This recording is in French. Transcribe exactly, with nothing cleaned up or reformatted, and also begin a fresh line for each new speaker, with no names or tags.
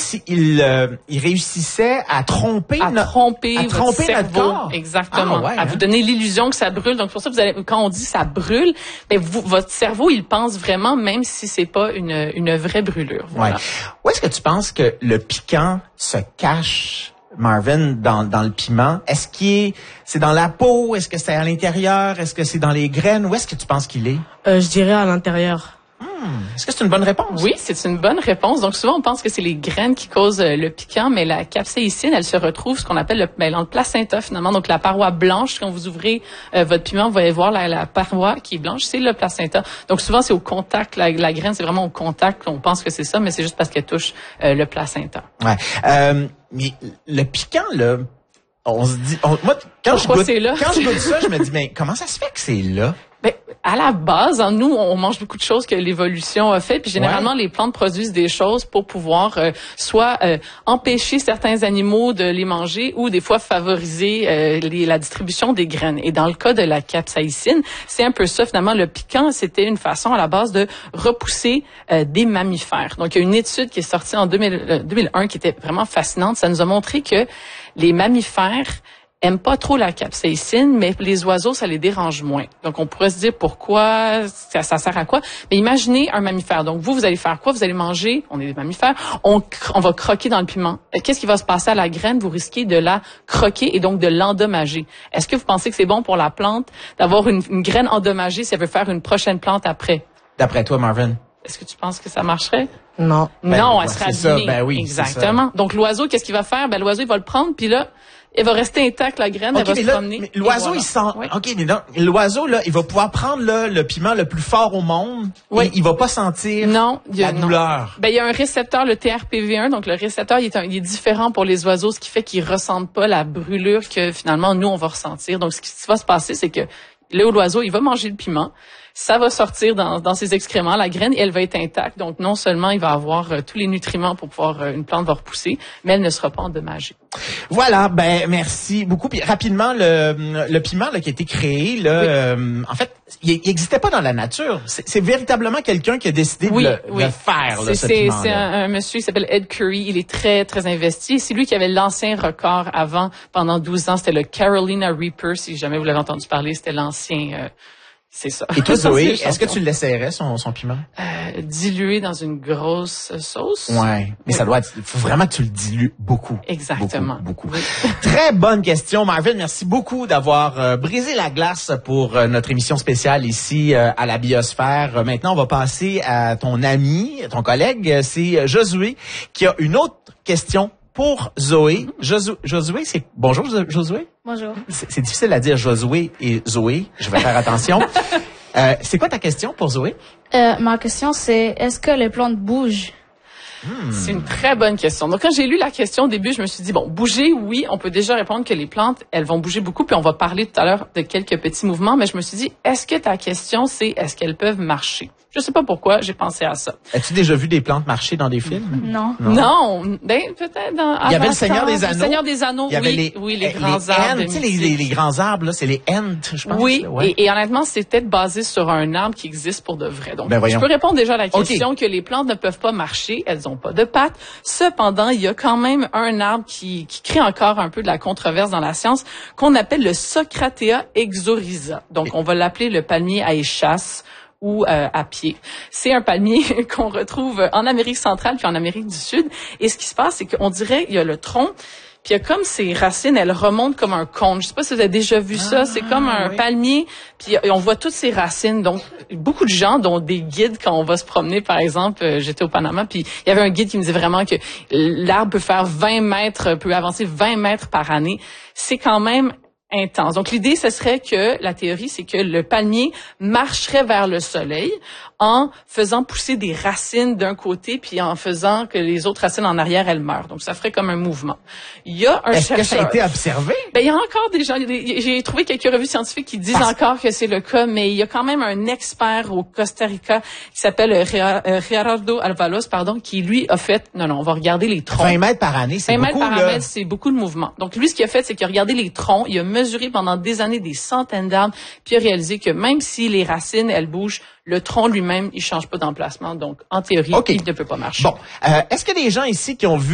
si il, euh, il réussissait à tromper,
à
no
tromper,
à
votre
tromper
cerveau,
notre corps.
exactement,
ah, ouais,
à
hein?
vous donner l'illusion que ça brûle. Donc pour ça, vous allez, quand on dit ça brûle, ben vous, votre cerveau, il pense vraiment, même si c'est pas une une vraie brûlure. Voilà.
Ouais. Où est-ce que tu penses que le piquant se cache, Marvin, dans, dans le piment? Est-ce qu'il est, c'est dans la peau? Est-ce que c'est à l'intérieur? Est-ce que c'est dans les graines? Où est-ce que tu penses qu'il est?
Euh, je dirais à l'intérieur.
Hmm. Est-ce que c'est une bonne réponse?
Oui, c'est une bonne réponse. Donc souvent, on pense que c'est les graines qui causent euh, le piquant, mais la capsaïcine, elle se retrouve ce qu'on appelle le, ben, dans le placenta finalement. Donc la paroi blanche, quand vous ouvrez euh, votre piment, vous allez voir la, la paroi qui est blanche, c'est le placenta. Donc souvent, c'est au contact. La, la graine, c'est vraiment au contact qu'on pense que c'est ça, mais c'est juste parce qu'elle touche euh, le placenta.
Ouais. Euh, mais le piquant, là, on se dit... On, moi, quand
Pourquoi
je goûte,
c'est là?
quand je goûte ça, je me dis, mais comment ça se fait que c'est là?
Ben, à la base, hein, nous, on mange beaucoup de choses que l'évolution a fait, puis généralement, ouais. les plantes produisent des choses pour pouvoir euh, soit euh, empêcher certains animaux de les manger ou des fois favoriser euh, les, la distribution des graines. Et dans le cas de la capsaïcine, c'est un peu ça, finalement. Le piquant, c'était une façon à la base de repousser euh, des mammifères. Donc, il y a une étude qui est sortie en deux mille, deux mille un qui était vraiment fascinante. Ça nous a montré que les mammifères aiment pas trop la capsaïcine, mais les oiseaux, ça les dérange moins. Donc, on pourrait se dire pourquoi, ça, ça sert à quoi. Mais imaginez un mammifère. Donc, vous, vous allez faire quoi? Vous allez manger, on est des mammifères, on, on va croquer dans le piment. Qu'est-ce qui va se passer à la graine? Vous risquez de la croquer et donc de l'endommager. Est-ce que vous pensez que c'est bon pour la plante d'avoir une, une graine endommagée si elle veut faire une prochaine plante après?
D'après toi, Marvin?
Est-ce que tu penses que ça marcherait?
Non.
Ben,
non,
ben,
elle sera
ça,
abîmée.
ben oui,
exactement. Donc, l'oiseau, qu'est-ce qu'il va faire? Ben, l'oiseau, il va le prendre, puis là, elle va rester intacte, la graine,
okay,
elle va
mais
se
là,
promener.
Mais l'oiseau,
voilà.
il sent...
Oui.
OK, mais non, l'oiseau, là, il va pouvoir prendre là, le piment le plus fort au monde. Oui. Et il va pas sentir
non, il y a,
la
non.
douleur.
Ben, il y a un récepteur, le T R P V un. Donc, le récepteur, il est, un, il est différent pour les oiseaux, ce qui fait qu'ils ressentent pas la brûlure que, finalement, nous, on va ressentir. Donc, ce qui va se passer, c'est que là, l'oiseau, il va manger le piment. Ça va sortir dans, dans ses excréments, la graine, et elle va être intacte. Donc, non seulement il va avoir euh, tous les nutriments pour pouvoir, euh, une plante va repousser, mais elle ne sera pas endommagée.
Voilà, ben merci beaucoup. Puis rapidement, le, le piment là, qui a été créé, là, oui. euh, en fait, il n'existait pas dans la nature. C'est véritablement quelqu'un qui a décidé
oui,
de le,
oui.
le faire, là, ce
C'est
piment-là.
un, un monsieur qui s'appelle Ed Curry. Il est très, très investi. C'est lui qui avait l'ancien record avant, pendant douze ans. C'était le Carolina Reaper. Si jamais vous l'avez entendu parler, c'était l'ancien... Euh, C'est ça.
Et toi, Zoé, est-ce que tu l'essayerais, son, son piment?
Euh, dilué dans une grosse sauce.
Ouais. Mais oui. ça doit être, il faut vraiment que tu le dilues beaucoup.
Exactement.
Beaucoup, beaucoup. Oui. Très bonne question, Marvin. Merci beaucoup d'avoir euh, brisé la glace pour euh, notre émission spéciale ici euh, à la Biosphère. Euh, maintenant, on va passer à ton ami, ton collègue. C'est Josué qui a une autre question pour Zoé. Josué, Josué c'est... Bonjour, Josué.
Bonjour.
C'est difficile à dire Josué et Zoé. Je vais faire attention. euh, c'est quoi ta question pour Zoé?
Euh, ma question, c'est est-ce que les plantes bougent?
Hmm. C'est une très bonne question. Donc, quand j'ai lu la question au début, je me suis dit, bon, bouger, oui, on peut déjà répondre que les plantes, elles vont bouger beaucoup, puis on va parler tout à l'heure de quelques petits mouvements, mais je me suis dit, est-ce que ta question, c'est est-ce qu'elles peuvent marcher? Je sais pas pourquoi, j'ai pensé à ça.
As-tu déjà vu des plantes marcher dans des films?
Non.
Non. Non. Ben, peut-être dans...
Il y avait le Seigneur des Anneaux.
Le Seigneur des Anneaux,
il y avait
oui.
Les,
oui, les
les
grands
les
arbres.
Tu sais, les, les, les grands arbres, là, c'est les Ents, je pense.
Oui,
ouais.
et, et honnêtement, c'est peut-être basé sur un arbre qui existe pour de vrai. Donc,
ben
je peux répondre déjà à la question
okay.
que les plantes ne peuvent pas marcher, elles n'ont pas de pattes. Cependant, il y a quand même un arbre qui, qui crée encore un peu de la controverse dans la science, qu'on appelle le Socratea exorhiza. Donc, on va l'appeler le palmier à échasse ou euh, à pied. C'est un palmier qu'on retrouve en Amérique centrale puis en Amérique du Sud. Et ce qui se passe, c'est qu'on dirait il y a le tronc, puis il y a comme ses racines, elles remontent comme un cône. Je sais pas si vous avez déjà vu ça. Ah, c'est comme un oui. palmier, puis on voit toutes ses racines. Donc, beaucoup de gens, dont des guides, quand on va se promener, par exemple, euh, j'étais au Panama, puis il y avait un guide qui me disait vraiment que l'arbre peut faire vingt mètres, peut avancer vingt mètres par année. C'est quand même intense. Donc, l'idée, ce serait que, la théorie, c'est que le palmier marcherait vers le soleil en faisant pousser des racines d'un côté, puis en faisant que les autres racines en arrière, elles meurent. Donc, ça ferait comme un mouvement. Il y a un
Est-ce
chercheur...
que ça a été observé?
Ben, il y a encore des gens, j'ai trouvé quelques revues scientifiques qui disent Parce... encore que c'est le cas, mais il y a quand même un expert au Costa Rica qui s'appelle Gerardo Alvalos, pardon, qui lui a fait, non, non, on va regarder les troncs.
vingt mètres par année, c'est beaucoup,
vingt mètres par
là.
année, c'est beaucoup de mouvement. Donc, lui, ce qu'il a fait, c'est qu'il a regardé les troncs, il a mesuré pendant des années des centaines d'arbres, puis il a réalisé que même si les racines, elles bougent, le tronc lui-même, il change pas d'emplacement. Donc, en théorie, okay. il ne peut pas marcher.
Bon, euh, est-ce que des gens ici qui ont vu